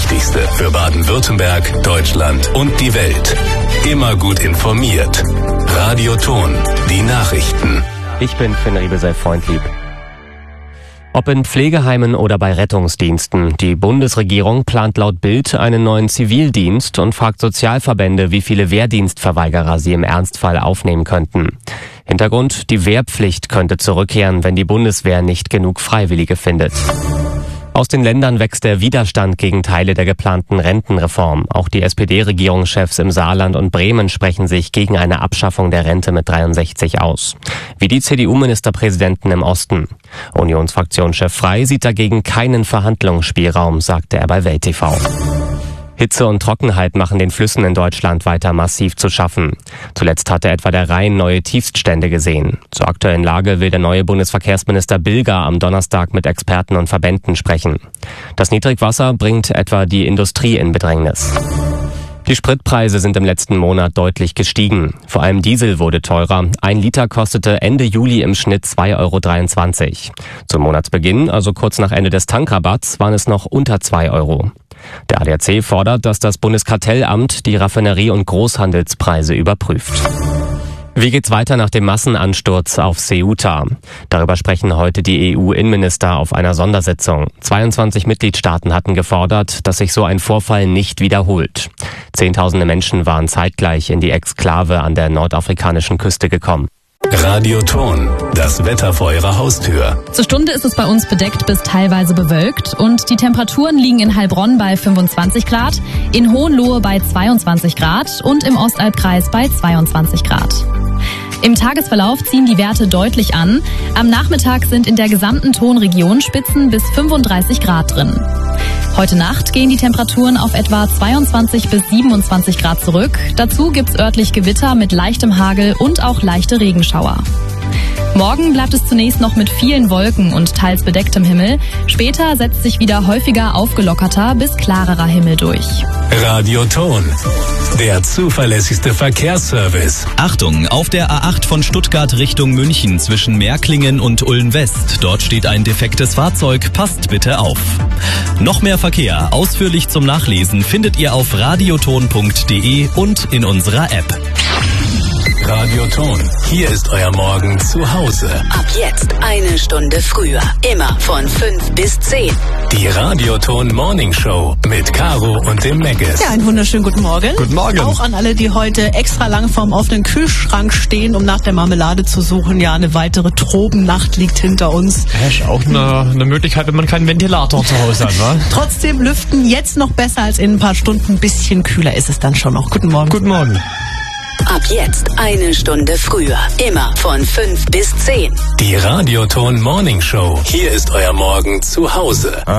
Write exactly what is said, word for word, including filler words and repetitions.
Wichtigste für Baden-Württemberg, Deutschland und die Welt. Immer gut informiert. Radio Ton, die Nachrichten. Ich bin Finn Riebesell-Freundlieb. Ob in Pflegeheimen oder bei Rettungsdiensten, die Bundesregierung plant laut Bild einen neuen Zivildienst und fragt Sozialverbände, wie viele Wehrdienstverweigerer sie im Ernstfall aufnehmen könnten. Hintergrund: Die Wehrpflicht könnte zurückkehren, wenn die Bundeswehr nicht genug Freiwillige findet. Aus den Ländern wächst der Widerstand gegen Teile der geplanten Rentenreform. Auch die S P D-Regierungschefs im Saarland und Bremen sprechen sich gegen eine Abschaffung der Rente mit dreiundsechzig aus. Wie die C D U-Ministerpräsidenten im Osten. Unionsfraktionschef Frey sieht dagegen keinen Verhandlungsspielraum, sagte er bei Welt T V. Hitze und Trockenheit machen den Flüssen in Deutschland weiter massiv zu schaffen. Zuletzt hatte etwa der Rhein neue Tiefststände gesehen. Zur aktuellen Lage will der neue Bundesverkehrsminister Bilger am Donnerstag mit Experten und Verbänden sprechen. Das Niedrigwasser bringt etwa die Industrie in Bedrängnis. Die Spritpreise sind im letzten Monat deutlich gestiegen. Vor allem Diesel wurde teurer. Ein Liter kostete Ende Juli im Schnitt zwei Euro dreiundzwanzig. Zum Monatsbeginn, also kurz nach Ende des Tankrabatts, waren es noch unter zwei Euro. Der A D A C fordert, dass das Bundeskartellamt die Raffinerie- und Großhandelspreise überprüft. Wie geht's weiter nach dem Massenansturz auf Ceuta? Darüber sprechen heute die E U-Innenminister auf einer Sondersitzung. zweiundzwanzig Mitgliedstaaten hatten gefordert, dass sich so ein Vorfall nicht wiederholt. Zehntausende Menschen waren zeitgleich in die Exklave an der nordafrikanischen Küste gekommen. Radio Ton, das Wetter vor Ihrer Haustür. Zur Stunde ist es bei uns bedeckt bis teilweise bewölkt und die Temperaturen liegen in Heilbronn bei fünfundzwanzig Grad, in Hohenlohe bei zweiundzwanzig Grad und im Ostalbkreis bei zweiundzwanzig Grad. Im Tagesverlauf ziehen die Werte deutlich an. Am Nachmittag sind in der gesamten Tonregion Spitzen bis fünfunddreißig Grad drin. Heute Nacht gehen die Temperaturen auf etwa zweiundzwanzig bis siebenundzwanzig Grad zurück. Dazu gibt's örtlich Gewitter mit leichtem Hagel und auch leichte Regenschauer. Morgen bleibt es zunächst noch mit vielen Wolken und teils bedecktem Himmel. Später setzt sich wieder häufiger aufgelockerter bis klarerer Himmel durch. Radio Ton, der zuverlässigste Verkehrsservice. Achtung, auf der A acht von Stuttgart Richtung München zwischen Märklingen und Ulm-West. Dort steht ein defektes Fahrzeug. Passt bitte auf. Noch mehr Verkehr, ausführlich zum Nachlesen, findet ihr auf radioton punkt de und in unserer App. Radio Ton, hier ist euer Morgen zu Hause. Ab jetzt eine Stunde früher. Immer von fünf bis zehn. Die Radio Ton Morning Show mit Caro und dem Megas. Ja, einen wunderschönen guten Morgen. Guten Morgen. Auch an alle, die heute extra lang vorm offenen Kühlschrank stehen, um nach der Marmelade zu suchen. Ja, eine weitere Tropennacht liegt hinter uns. Ja, ist auch eine, eine Möglichkeit, wenn man keinen Ventilator zu Hause hat, wa? Trotzdem lüften jetzt noch besser als in ein paar Stunden. Ein bisschen kühler ist es dann schon noch. Guten Morgen. Guten Morgen. Ab jetzt eine Stunde früher. Immer von fünf bis zehn. Die Radio Ton Morning Show. Hier ist euer Morgen zu Hause.